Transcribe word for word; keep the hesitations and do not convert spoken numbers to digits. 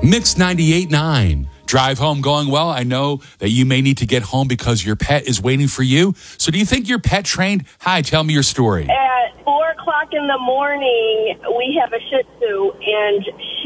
Mix ninety-eight point nine. Drive home going well. I know that you may need to get home because your pet is waiting for you. So do you think you're pet trained? Hi, tell me your story. At four o'clock in the morning, we have a Shih Tzu, and